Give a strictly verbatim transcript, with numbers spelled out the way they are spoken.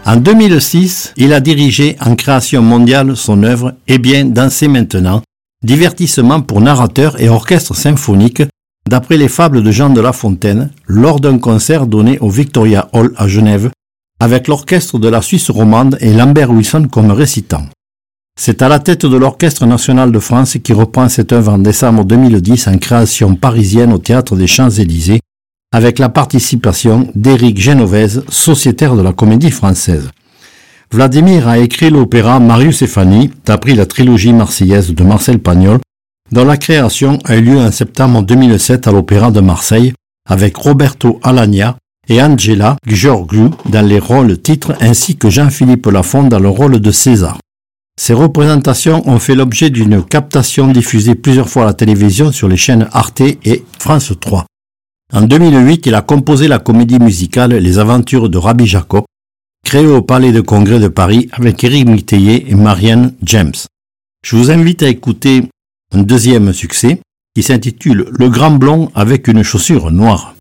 En deux mille six, il a dirigé en création mondiale son œuvre « Eh bien, dansez maintenant », divertissement pour narrateurs et orchestre symphonique, d'après les fables de Jean de La Fontaine, lors d'un concert donné au Victoria Hall à Genève, avec l'orchestre de la Suisse romande et Lambert Wilson comme récitant. C'est à la tête de l'Orchestre national de France qui reprend cette œuvre en décembre deux mille dix en création parisienne au Théâtre des Champs-Élysées, avec la participation d'Éric Genovese, sociétaire de la Comédie Française. Vladimir a écrit l'opéra Marius et Fanny, d'après la trilogie marseillaise de Marcel Pagnol, dont la création a eu lieu en septembre deux mille sept à l'Opéra de Marseille, avec Roberto Alagna et Angela Gheorghiu dans les rôles titres ainsi que Jean-Philippe Lafont dans le rôle de César. Ces représentations ont fait l'objet d'une captation diffusée plusieurs fois à la télévision sur les chaînes Arte et France trois. En deux mille huit, il a composé la comédie musicale Les Aventures de Rabbi Jacob, créée au Palais de Congrès de Paris avec Éric Métayer et Marianne James. Je vous invite à écouter un deuxième succès qui s'intitule Le Grand Blond avec une chaussure noire.